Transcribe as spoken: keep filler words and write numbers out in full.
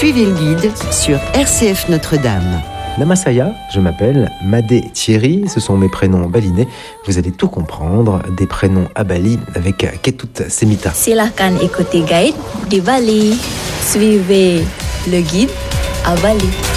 Suivez le guide sur R C F Notre-Dame. Namasaya, je m'appelle Madé Thierry, ce sont mes prénoms balinais. Vous allez tout comprendre, des prénoms à Bali avec Ketut Semita. Silakan ikuti guide di Bali. Suivez le guide à Bali.